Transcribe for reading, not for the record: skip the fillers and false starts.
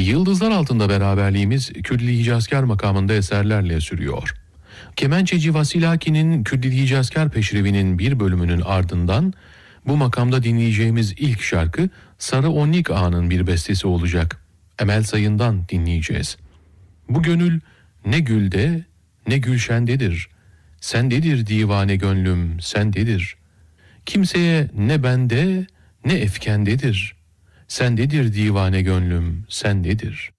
Yıldızlar altında beraberliğimiz Kürdili Hicazkar makamında eserlerle sürüyor. Kemençeci Vasilaki'nin Kürdili Hicazkar peşrevinin bir bölümünün ardından bu makamda dinleyeceğimiz ilk şarkı Sarı Onnik Ağa'nın bir bestesi olacak. Emel Sayın'dan dinleyeceğiz. Bu gönül ne gülde ne gülşendedir. Sendedir divane gönlüm, sendedir. Kimseye ne bende ne efkendedir. Sendedir divane gönlüm, sendedir.